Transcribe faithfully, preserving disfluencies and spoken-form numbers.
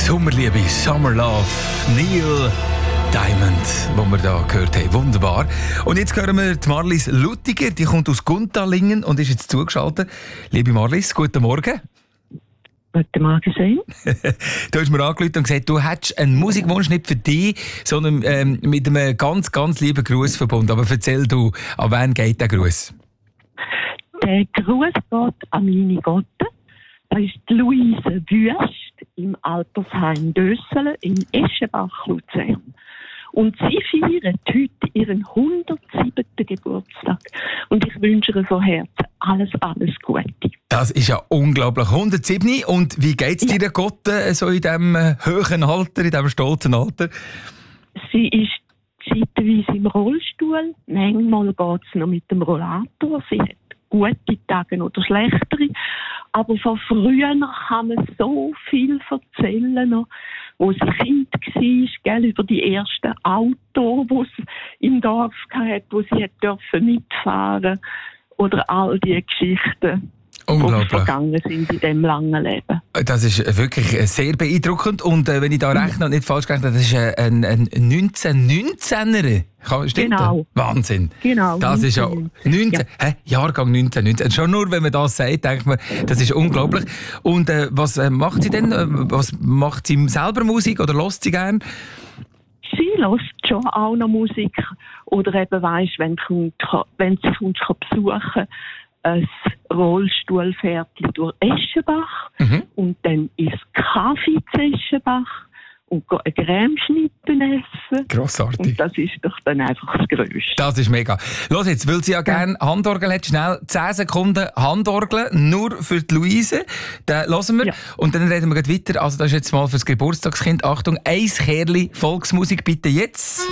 Sommerliebe, Summer Love, Neil Diamond, wo wir da gehört haben. Wunderbar. Und jetzt hören wir die Marlies Luttiger, die kommt aus Guntalingen und ist jetzt zugeschaltet. Liebe Marlies, guten Morgen. Guten Morgen, Sein. Du hast mir angerufen und gesagt, du hättest einen Musikwunsch nicht für dich, sondern ähm, mit einem ganz, ganz lieben Gruß verbunden. Aber erzähl du, an wen geht der Gruß? Der Gruß geht an meine Gotte. Das ist die Luise Wüst im Altersheim Dösselen in Eschenbach, Luzern. Und sie feiert heute ihren hundertsiebten Geburtstag. Und ich wünsche ihr von Herzen alles, alles Gute. Das ist ja unglaublich. hundertsieben. Und wie geht es ja. dir, Gott, so in diesem hohen Alter, in diesem stolzen Alter? Sie ist zeitweise im Rollstuhl. Manchmal geht es noch mit dem Rollator. Sie hat gute Tage oder schlechtere. Aber von früher kann man so viel erzählen, noch, wo sie Kind war, gell, über die ersten Autos, die es im Dorf hatte, wo sie dürfen mitfahren. Oder all die Geschichten, die vergangen sind in diesem langen Leben. Das ist wirklich sehr beeindruckend. Und äh, wenn ich da rechne und nicht falsch gerechnet, das ist ein, ein neunzehnhundertneunzehner. Stimmt Genau. Das? Wahnsinn. Genau. Das ist ja neunzehn, ja. Hä? Jahrgang neunzehnhundertneunzehn. Schon nur, wenn man das sagt, denkt man, das ist unglaublich. Und äh, was äh, macht sie denn? Was macht sie selber Musik oder hört sie gern? Sie hört schon auch noch Musik. Oder eben, weisst, wenn, wenn sie uns besuchen, ein Rollstuhlfährtchen durch Eschenbach mhm. und dann ins Kaffee zu Eschenbach und eine Cremeschnitte essen. Grossartig. Und das ist doch dann einfach das Größte. Das ist mega. Los jetzt, weil sie ja gerne Handorgel hat, schnell zehn Sekunden Handorgel, nur für die Luise. Den hören wir. Ja. Und dann reden wir weiter. Also das ist jetzt mal fürs Geburtstagskind. Achtung, eins Kerli Volksmusik bitte jetzt.